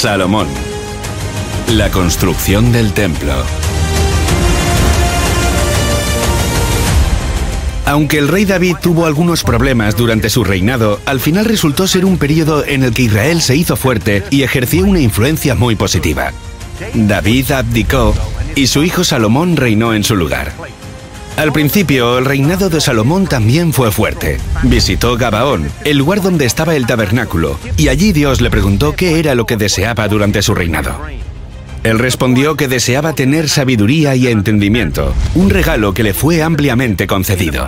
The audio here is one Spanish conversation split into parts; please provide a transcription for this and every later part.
Salomón. La construcción del templo. Aunque el rey David tuvo algunos problemas durante su reinado, al final resultó ser un período en el que Israel se hizo fuerte y ejerció una influencia muy positiva. David abdicó y su hijo Salomón reinó en su lugar. Al principio, el reinado de Salomón también fue fuerte. Visitó Gabaón, el lugar donde estaba el tabernáculo, y allí Dios le preguntó qué era lo que deseaba durante su reinado. Él respondió que deseaba tener sabiduría y entendimiento, un regalo que le fue ampliamente concedido.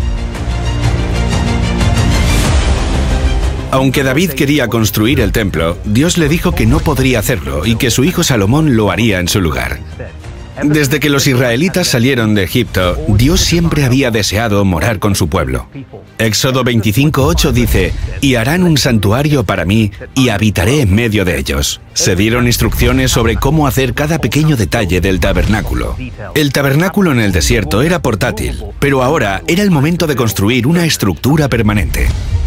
Aunque David quería construir el templo, Dios le dijo que no podría hacerlo y que su hijo Salomón lo haría en su lugar. Desde que los israelitas salieron de Egipto, Dios siempre había deseado morar con su pueblo. Éxodo 25:8 dice: «Y harán un santuario para mí, y habitaré en medio de ellos». Se dieron instrucciones sobre cómo hacer cada pequeño detalle del tabernáculo. El tabernáculo en el desierto era portátil, pero ahora era el momento de construir una estructura permanente.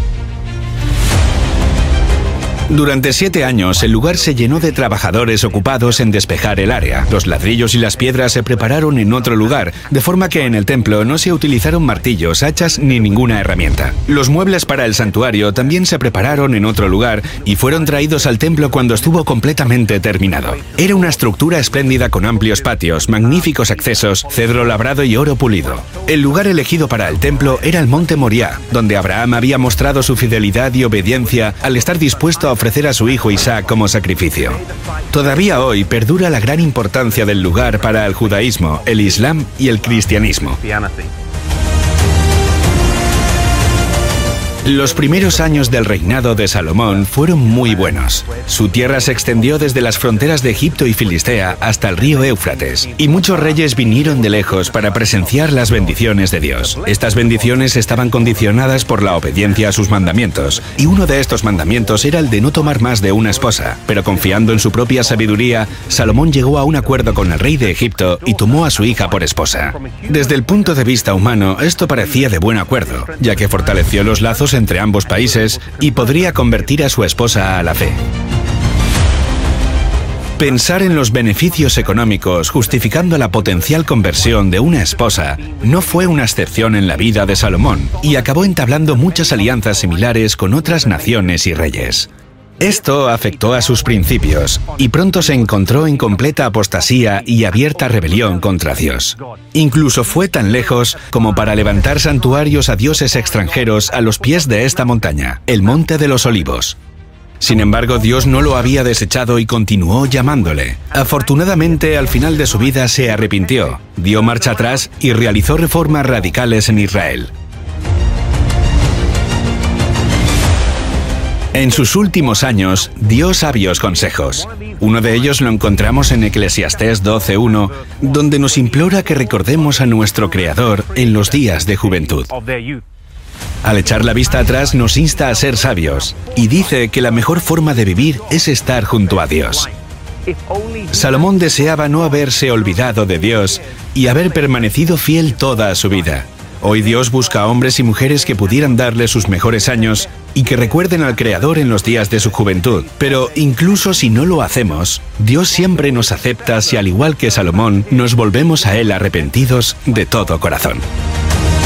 Durante 7 años, el lugar se llenó de trabajadores ocupados en despejar el área. Los ladrillos y las piedras se prepararon en otro lugar, de forma que en el templo no se utilizaron martillos, hachas ni ninguna herramienta. Los muebles para el santuario también se prepararon en otro lugar y fueron traídos al templo cuando estuvo completamente terminado. Era una estructura espléndida con amplios patios, magníficos accesos, cedro labrado y oro pulido. El lugar elegido para el templo era el monte Moriah, donde Abraham había mostrado su fidelidad y obediencia al estar dispuesto a ofrecer a su hijo Isaac como sacrificio. Todavía hoy perdura la gran importancia del lugar para el judaísmo, el islam y el cristianismo. Los primeros años del reinado de Salomón fueron muy buenos. Su tierra se extendió desde las fronteras de Egipto y Filistea hasta el río Éufrates, y muchos reyes vinieron de lejos para presenciar las bendiciones de Dios. Estas bendiciones estaban condicionadas por la obediencia a sus mandamientos, y uno de estos mandamientos era el de no tomar más de una esposa. Pero confiando en su propia sabiduría, Salomón llegó a un acuerdo con el rey de Egipto y tomó a su hija por esposa. Desde el punto de vista humano, esto parecía de buen acuerdo, ya que fortaleció los lazos entre ambos países y podría convertir a su esposa a la fe. Pensar en los beneficios económicos justificando la potencial conversión de una esposa no fue una excepción en la vida de Salomón, y acabó entablando muchas alianzas similares con otras naciones y reyes. Esto afectó a sus principios, y pronto se encontró en completa apostasía y abierta rebelión contra Dios. Incluso fue tan lejos como para levantar santuarios a dioses extranjeros a los pies de esta montaña, el Monte de los Olivos. Sin embargo, Dios no lo había desechado y continuó llamándole. Afortunadamente, al final de su vida se arrepintió, dio marcha atrás y realizó reformas radicales en Israel. En sus últimos años, dio sabios consejos. Uno de ellos lo encontramos en Eclesiastés 12:1, donde nos implora que recordemos a nuestro Creador en los días de juventud. Al echar la vista atrás, nos insta a ser sabios, y dice que la mejor forma de vivir es estar junto a Dios. Salomón deseaba no haberse olvidado de Dios y haber permanecido fiel toda su vida. Hoy Dios busca a hombres y mujeres que pudieran darle sus mejores años y que recuerden al Creador en los días de su juventud. Pero incluso si no lo hacemos, Dios siempre nos acepta si, al igual que Salomón, nos volvemos a Él arrepentidos de todo corazón.